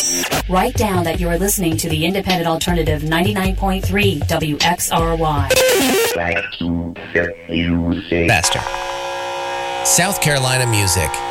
Write down that you are listening to the Independent Alternative 99.3 WXRY. Faster. South Carolina music.